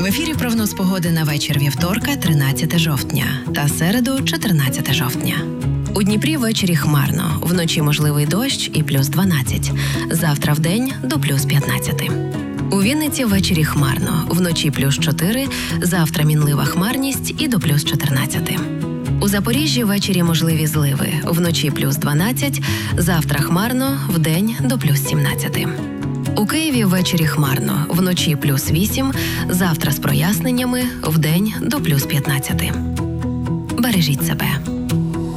В ефірі прогноз погоди на вечір вівторка, 13 жовтня та середу, 14 жовтня. У Дніпрі ввечері хмарно, вночі можливий дощ і плюс 12. Завтра вдень до плюс 15. У Вінниці ввечері хмарно, вночі плюс 4, завтра мінлива хмарність і до плюс 14. У Запоріжжі ввечері можливі зливи, вночі плюс 12, завтра хмарно, вдень до плюс 17. У Києві ввечері хмарно, вночі плюс 8, завтра з проясненнями, вдень до плюс 15. Бережіть себе.